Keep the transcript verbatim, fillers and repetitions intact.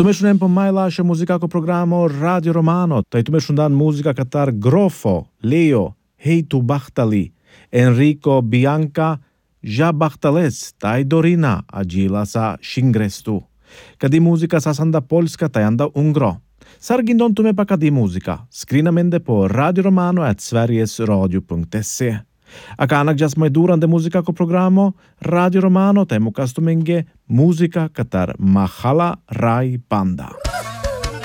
Tume šodien po mailaša muzikāko programmu Radio Romano, tai tume šodien mūzika katar Grofo, Leo, Heitu Bahtali, Enrico Bianca, Ja Bahtales, tai Dorina, agila sa Shingrestu. Kadi muzika sa sanda polska, tai anda ungro. Sargindon tume pa kadi muzika, skrinamende po Radio Romano at sverigesradio punkt se. Akanak jas mai durante muzikako programo Radio Romano, tai mukastumenge muzika katar Mahala Rai Banda.